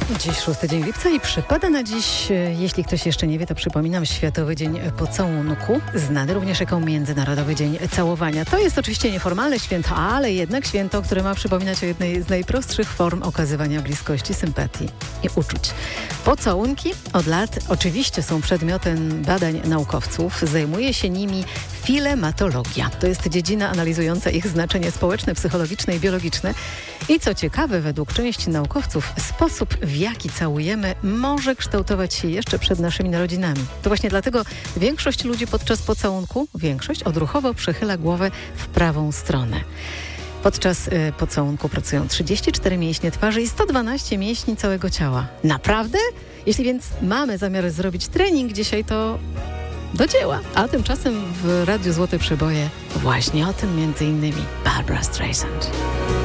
Dziś 6 dzień lipca i przypada na dziś, jeśli ktoś jeszcze nie wie, to przypominam, Światowy Dzień Pocałunku, znany również jako Międzynarodowy Dzień Całowania. To jest oczywiście nieformalne święto, ale jednak święto, które ma przypominać o jednej z najprostszych form okazywania bliskości, sympatii i uczuć. Pocałunki od lat oczywiście są przedmiotem badań naukowców. Zajmuje się nimi filematologia. To jest dziedzina analizująca ich znaczenie społeczne, psychologiczne i biologiczne. I co ciekawe, według części naukowców, sposób, w jaki całujemy, może kształtować się jeszcze przed naszymi narodzinami. To właśnie dlatego większość ludzi podczas pocałunku, odruchowo przechyla głowę w prawą stronę. Podczas pocałunku pracują 34 mięśnie twarzy i 112 mięśni całego ciała. Naprawdę? Jeśli więc mamy zamiar zrobić trening dzisiaj, to do dzieła. A tymczasem w Radiu Złote Przeboje właśnie o tym między innymi Barbra Streisand.